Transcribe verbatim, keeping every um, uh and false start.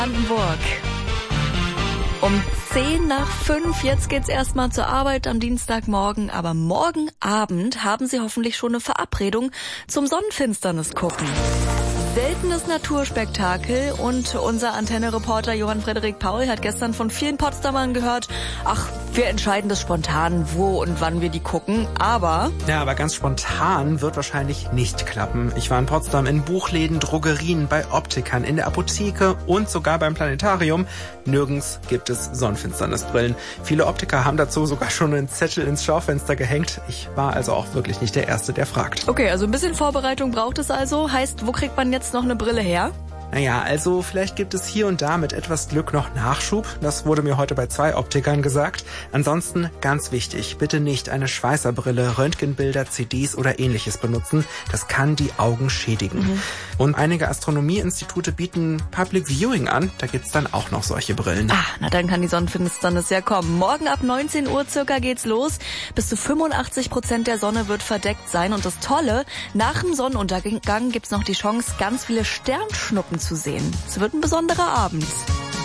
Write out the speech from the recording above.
Brandenburg. Um zehn nach fünf, jetzt geht's erstmal zur Arbeit am Dienstagmorgen, aber morgen Abend haben Sie hoffentlich schon eine Verabredung zum Sonnenfinsternis gucken. Seltenes Naturspektakel und unser Antenne-Reporter Johann Frederik Paul hat gestern von vielen Potsdamern gehört, ach, wir entscheiden das spontan, wo und wann wir die gucken, aber... Ja, aber ganz spontan wird wahrscheinlich nicht klappen. Ich war in Potsdam in Buchläden, Drogerien, bei Optikern, in der Apotheke und sogar beim Planetarium. Nirgends gibt es Sonnenfinsternisbrillen. Viele Optiker haben dazu sogar schon einen Zettel ins Schaufenster gehängt. Ich war also auch wirklich nicht der Erste, der fragt. Okay, also ein bisschen Vorbereitung braucht es also. Heißt, wo kriegt man jetzt noch eine Brille her? Naja, also vielleicht gibt es hier und da mit etwas Glück noch Nachschub. Das wurde mir heute bei zwei Optikern gesagt. Ansonsten ganz wichtig, bitte nicht eine Schweißerbrille, Röntgenbilder, C Ds oder ähnliches benutzen. Das kann die Augen schädigen. Mhm. Und einige Astronomieinstitute bieten Public Viewing an. Da gibt's dann auch noch solche Brillen. Ah, na dann kann die Sonnenfinsternis ja kommen. Morgen ab neunzehn Uhr circa geht's los. Bis zu fünfundachtzig Prozent der Sonne wird verdeckt sein. Und das Tolle, nach dem Sonnenuntergang gibt's noch die Chance, ganz viele Sternschnuppen zu sehen. Es wird ein besonderer Abend.